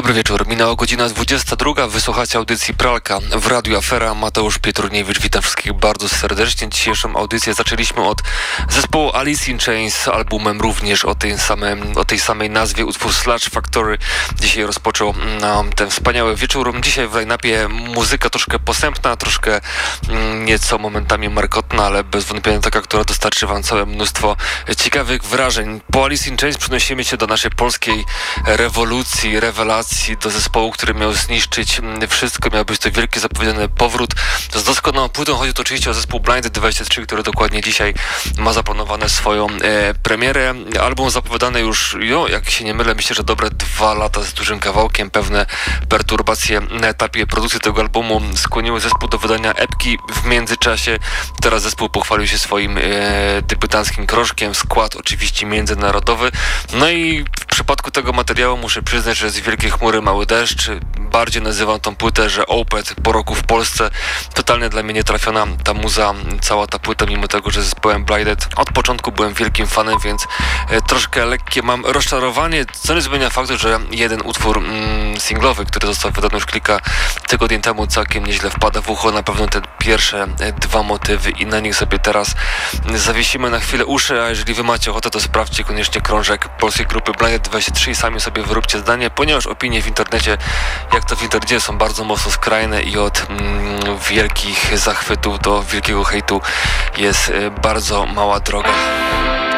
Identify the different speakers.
Speaker 1: Dobry wieczór. Minęła godzina 22. Wysłuchacie audycji Pralka w Radiu Afera. Mateusz Pietruniewicz, witam wszystkich bardzo serdecznie. Dzisiejszą audycję zaczęliśmy od zespołu Alice in Chains, albumem również o tej samej nazwie, utwór Sludge Factory. Dzisiaj rozpoczął ten wspaniały wieczór. Dzisiaj w line-upie muzyka troszkę posępna, troszkę nieco momentami markotna, ale bez wątpienia taka, która dostarczy wam całe mnóstwo ciekawych wrażeń. Po Alice in Chains przenosimy się do naszej polskiej rewolucji, rewelacji, do zespołu, który miał zniszczyć wszystko, miał być to wielki zapowiedziany powrót z doskonałą płytą. Chodzi tu oczywiście o zespół Blinded23, który dokładnie dzisiaj ma zaplanowane swoją premierę. Album zapowiadany już, jak się nie mylę, myślę, że dobre 2 lata z dużym kawałkiem. Pewne perturbacje na etapie produkcji tego albumu skłoniły zespół do wydania epki w międzyczasie. Teraz zespół pochwalił się swoim debiutanckim kroczkiem, skład oczywiście międzynarodowy. No i w przypadku tego materiału muszę przyznać, że z wielkiej chmury mały deszcz. Bardziej nazywam tą płytę, że Opeth po roku w Polsce. Totalnie dla mnie nie trafiona ta muza, cała ta płyta, mimo tego, że zespołem Blinded od początku byłem wielkim fanem, więc troszkę lekkie mam rozczarowanie, co nie zmienia faktu, że jeden utwór singlowy, który został wydany już kilka tygodni temu, całkiem nieźle wpada w ucho. Na pewno te pierwsze 2 motywy i na nich sobie teraz zawiesimy na chwilę uszy, a jeżeli wy macie ochotę, to sprawdźcie koniecznie krążek polskiej grupy Blinded23 i sami sobie wyróbcie zdanie, ponieważ opinie w internecie, jak to w internecie, są bardzo mocno skrajne i od wielkich zachwytów do wielkiego hejtu jest bardzo mała droga.